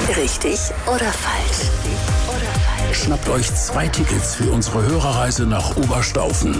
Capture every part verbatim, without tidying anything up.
Richtig oder falsch? Schnappt euch zwei Tickets für unsere Hörerreise nach Oberstaufen.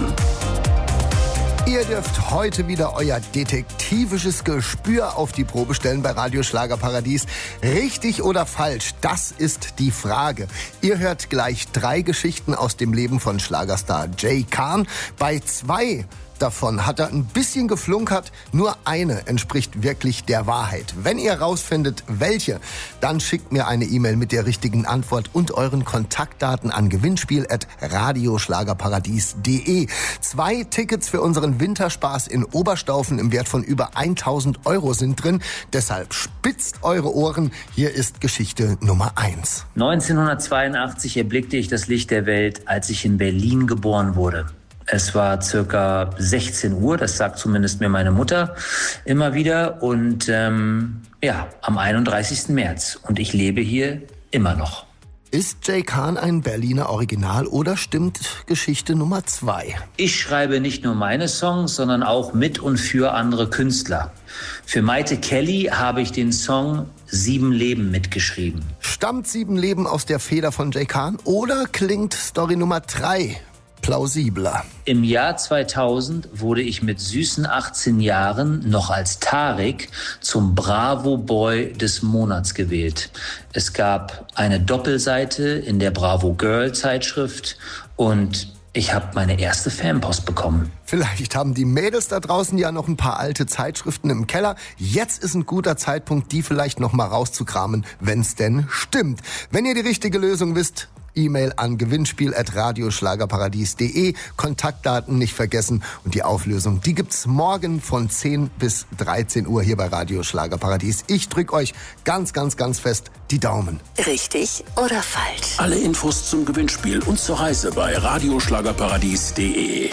Ihr dürft heute wieder euer detektivisches Gespür auf die Probe stellen bei Radio Schlagerparadies. Richtig oder falsch? Das ist die Frage. Ihr hört gleich drei Geschichten aus dem Leben von Schlagerstar Jay Khan. Bei zwei davon hat er ein bisschen geflunkert. Nur eine entspricht wirklich der Wahrheit. Wenn ihr rausfindet, welche, dann schickt mir eine E-Mail mit der richtigen Antwort und euren Kontaktdaten an gewinnspiel at radioschlagerparadies punkt de. Zwei Tickets für unseren Winterspaß in Oberstaufen im Wert von über tausend Euro sind drin. Deshalb spitzt eure Ohren. Hier ist Geschichte Nummer eins. neunzehnhundertzweiundachtzig erblickte ich das Licht der Welt, als ich in Berlin geboren wurde. Es war circa sechzehn Uhr, das sagt zumindest mir meine Mutter immer wieder. Und ähm, ja, am einunddreißigsten März. Und ich lebe hier immer noch. Ist Jay Khan ein Berliner Original oder stimmt Geschichte Nummer zwei? Ich schreibe nicht nur meine Songs, sondern auch mit und für andere Künstler. Für Maite Kelly habe ich den Song Sieben Leben mitgeschrieben. Stammt Sieben Leben aus der Feder von Jay Khan oder klingt Story Nummer drei plausibler? Im Jahr zweitausend wurde ich mit süßen achtzehn Jahren noch als Tarek zum Bravo Boy des Monats gewählt. Es gab eine Doppelseite in der Bravo Girl Zeitschrift und ich habe meine erste Fanpost bekommen. Vielleicht haben die Mädels da draußen ja noch ein paar alte Zeitschriften im Keller. Jetzt ist ein guter Zeitpunkt, die vielleicht noch mal rauszukramen, wenn's denn stimmt. Wenn ihr die richtige Lösung wisst, E-Mail an gewinnspiel at radioschlagerparadies punkt de. Kontaktdaten nicht vergessen. Und die Auflösung, die gibt's morgen von zehn bis dreizehn Uhr hier bei Radio Schlagerparadies. Ich drück euch ganz, ganz, ganz fest die Daumen. Richtig oder falsch? Alle Infos zum Gewinnspiel und zur Reise bei radioschlagerparadies punkt de.